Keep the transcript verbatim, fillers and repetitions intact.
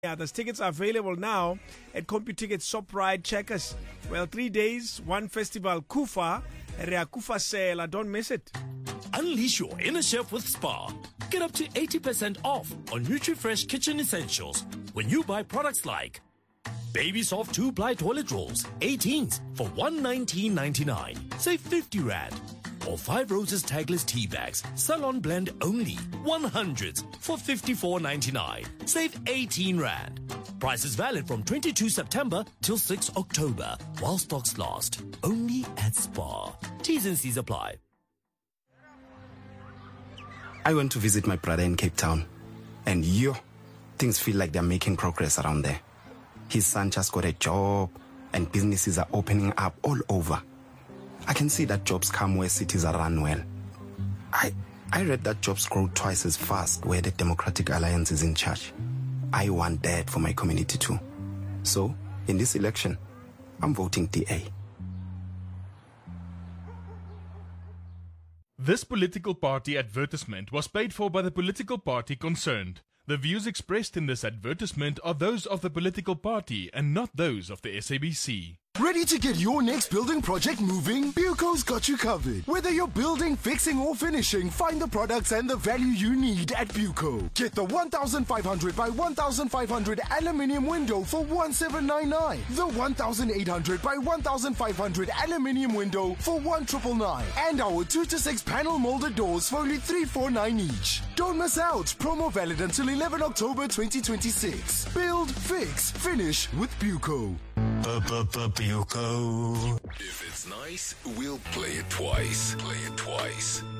Yeah, those tickets are available now at CompuTicket, Shoprite, Checkers. Well, three days, one festival, Kufa, Rea Kufa Sela. Don't miss it. Unleash your inner chef with Spar. Get up to eighty percent off on NutriFresh kitchen essentials when you buy products like Baby Soft two-ply toilet rolls, eighteens for one hundred nineteen ninety-nine. Save fifty rand. Or Five Roses tagless tea bags, salon blend only, one hundreds for fifty-four ninety-nine. Save eighteen rand. Price is valid from twenty-second September till sixth October, while stocks last. Only at Spar. T's and C's apply. I went to visit my brother in Cape Town, and yo, things feel like they're making progress around there. His son just got a job, and businesses are opening up all over. I can see that jobs come where cities are run well. I I read that jobs grow twice as fast where the Democratic Alliance is in charge. I want that for my community too. So, in this election, I'm voting D A. This political party advertisement was paid for by the political party concerned. The views expressed in this advertisement are those of the political party and not those of the S A B C. Ready to get your next building project moving? Buco's got you covered. Whether you're building, fixing or finishing, find the products and the value you need at Buco. Get the fifteen hundred by fifteen hundred aluminium window for one thousand seven hundred ninety-nine. The eighteen hundred by fifteen hundred aluminium window for one thousand nine hundred ninety-nine. And our two to six panel molded doors for only three hundred forty-nine each. Don't miss out. Promo valid until eleventh October twenty twenty-six. Build, fix, finish with Buco. Buco. If it's nice, we'll play it twice. Play it twice.